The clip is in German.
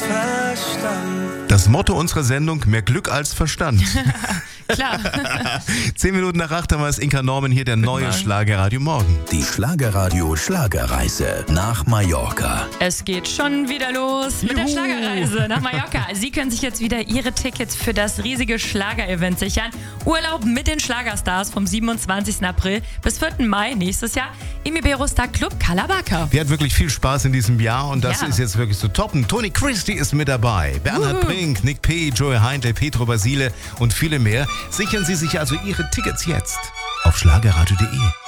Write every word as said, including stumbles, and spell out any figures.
Verstand. Das Motto unserer Sendung, mehr Glück als Verstand. Klar. Zehn Minuten nach acht haben wir es, Inka Norman hier, der neue Schlagerradio Morgen. Die Schlagerradio Schlagerreise nach Mallorca. Es geht schon wieder los mit der Schlagerreise nach Mallorca. Sie können sich jetzt wieder Ihre Tickets für das riesige Schlager-Event sichern. Urlaub mit den Schlagerstars vom siebenundzwanzigsten April bis vierten Mai nächstes Jahr im Iberostar Club Cala Vaca. Wir hatten wirklich viel Spaß in diesem Jahr und das Ja. ist jetzt wirklich zu toppen. Toni Christie ist mit dabei, Bernhard Uhu. Brink, Nick P., Joey Heindl, Petro Basile und viele mehr. Sichern Sie sich also Ihre Tickets jetzt auf schlagerradio punkt de.